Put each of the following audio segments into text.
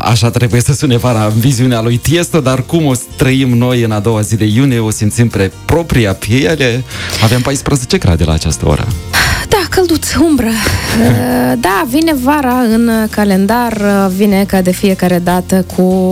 așa trebuie să sune vara în viziunea lui Tiesto, dar cum o trăim noi în a doua zi de iunie, o simțim pe propria piele. Avem 14 grade la această oră. Da, călduț, umbră. Da, vine vara în calendar, vine ca de fiecare dată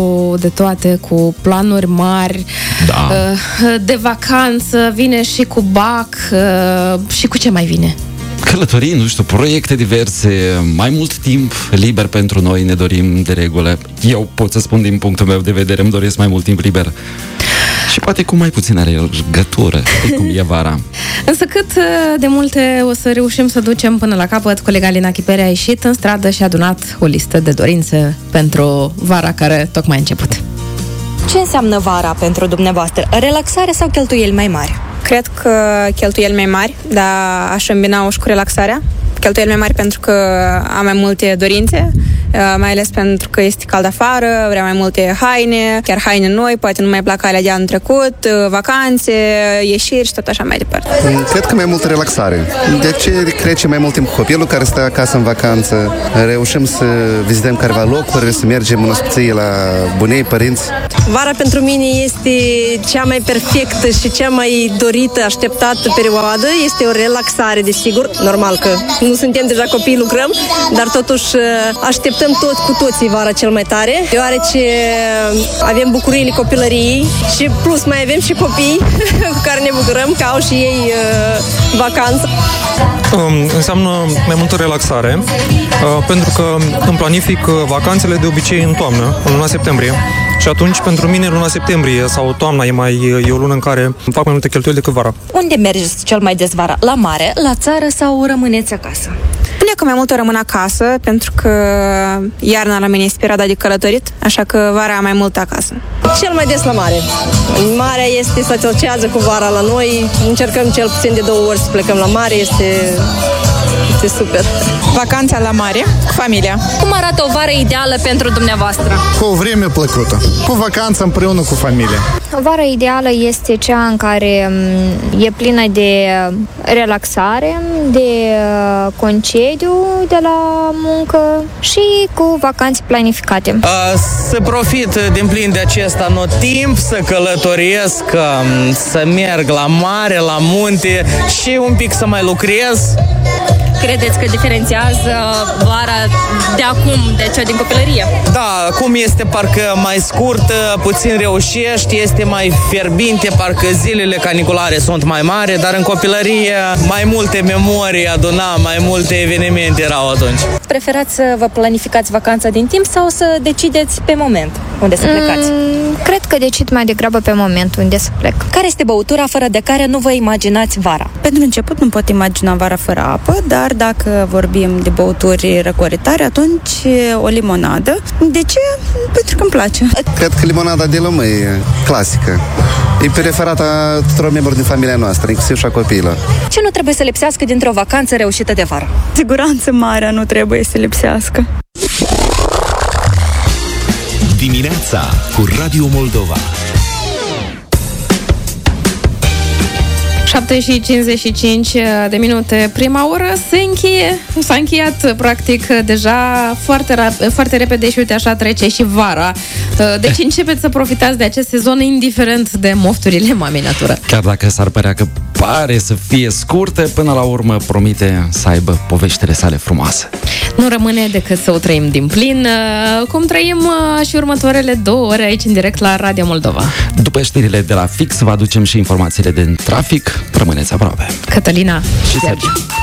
cu planuri mari, da. De vacanță, vine și cu bac și cu ce mai vine? Călătorii, nu știu, proiecte diverse, mai mult timp liber pentru noi ne dorim de regulă. Eu pot să spun din punctul meu de vedere, îmi doresc mai mult timp liber. Și poate cu mai puțină alergătură, cum e vara. Însă cât de multe o să reușim să ducem până la capăt, colega Lina Chipere a ieșit în stradă și a adunat o listă de dorințe pentru vara care tocmai a început. Ce înseamnă vara pentru dumneavoastră? Relaxare sau cheltuieli mai mari? Cred că cheltuieli mai mari, dar aș îmbina-o și cu relaxarea. Cheltuieli mai mari pentru că am mai multe dorințe, mai ales pentru că este cald afară, vreau mai multe haine, chiar haine noi, poate nu mai plac alea de anul trecut, vacanțe, ieșiri și tot așa mai departe. Cred că mai multă relaxare. De ce trece mai mult timp cu copilul care stă acasă în vacanță? Reușim să vizităm careva locuri, să mergem în ospiție la bunei, părinți. Vara pentru mine este cea mai perfectă și cea mai dorită, așteptată perioadă. Este o relaxare, desigur. Normal că nu suntem deja copii, lucrăm, dar totuși așteptăm cu toții vara cel mai tare, deoarece avem bucuriile copilăriei și plus mai avem și copii cu care ne bucurăm că au și ei vacanță. Înseamnă mai multă relaxare, pentru că îmi planific vacanțele de obicei în toamnă, în luna septembrie. Și atunci, pentru mine, luna septembrie sau toamna e o lună în care fac mai multe cheltuieli decât vara. Unde mergeți cel mai des vara? La mare, la țară sau rămâneți acasă? Spune că mai mult rămân acasă, pentru că iarna la mine este perioada de călătorit, așa că vara mai mult acasă. Cel mai des la mare. Marea se asociază cu vara la noi, încercăm cel puțin de 2 ori să plecăm la mare, este super. Vacanța la mare, cu familia. Cum arată o vară ideală pentru dumneavoastră? Cu o vreme plăcută, cu vacanță împreună cu familia. O vară ideală este cea în care e plină de relaxare, de concediu de la muncă și cu vacanțe planificate. Să profit din plin de acest anotimp, să călătoresc, să merg la mare, la munte și un pic să mai lucrez. Credeți că diferențiază vara de acum de cea din copilărie? Da, acum este parcă mai scurtă, puțin reușești, este mai fierbinte, parcă zilele caniculare sunt mai mari, dar în copilărie mai multe memorii adunam, mai multe evenimente erau atunci. Preferați să vă planificați vacanța din timp sau să decideți pe moment unde să plecați? Cred că decid mai degrabă pe moment unde să plec. Care este băutura fără de care nu vă imaginați vara? Pentru început nu pot imagina vara fără apă, dar dacă vorbim de băuturi răcoritare, atunci o limonadă. De ce? Pentru că îmi place. Cred că limonada de lămâie e clasică. E preferata tuturor membrilor din familia noastră, inclusiv și a copiilor. Ce nu trebuie să lipsească dintr-o vacanță reușită de vară? Siguranță marea nu trebuie să lipsească. Dimineața cu Radio Moldova. 7:55 de minute. Prima oră s-a încheiat practic deja foarte repede și uite așa trece și vara. Deci începeți să profitați de acest sezon indiferent de mofturile mamei natură. Chiar dacă s-ar părea că pare să fie scurtă, până la urmă promite să aibă poveștile sale frumoase. Nu rămâne decât să o trăim din plin, cum trăim și următoarele 2 ore aici în direct la Radio Moldova. După știrile de la Fix, vă aducem și informațiile din trafic. Rămâneți aproape. Cătălina și Sergiu.